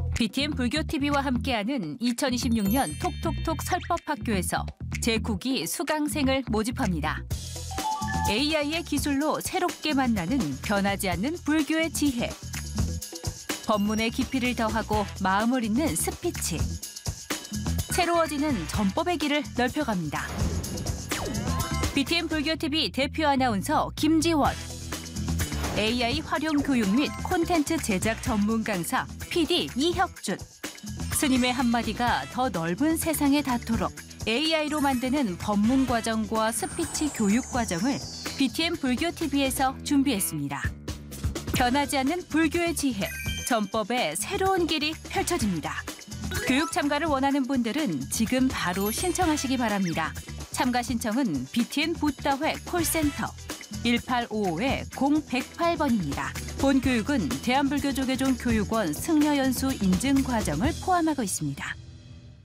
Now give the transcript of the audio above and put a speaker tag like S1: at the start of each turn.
S1: BTN 불교TV와 함께하는 2026년 톡톡톡 설법학교에서 제9기 수강생을 모집합니다. AI의 기술로 새롭게 만나는 변하지 않는 불교의 지혜. 법문의 깊이를 더하고 마음을 잇는 스피치. 새로워지는 전법의 길을 넓혀갑니다. BTN 불교TV 대표 아나운서 김지원. AI 활용 교육 및 콘텐츠 제작 전문 강사 PD 이혁준. 스님의 한마디가 더 넓은 세상에 닿도록 AI로 만드는 법문 과정과 스피치 교육 과정을 BTN 불교TV에서 준비했습니다. 변하지 않는 불교의 지혜, 전법의 새로운 길이 펼쳐집니다. 교육 참가를 원하는 분들은 지금 바로 신청하시기 바랍니다. 참가 신청은 BTN 붓다회 콜센터 1855-0108번입니다. 본 교육은 대한불교조계종 교육원 승려연수 인증 과정을 포함하고 있습니다.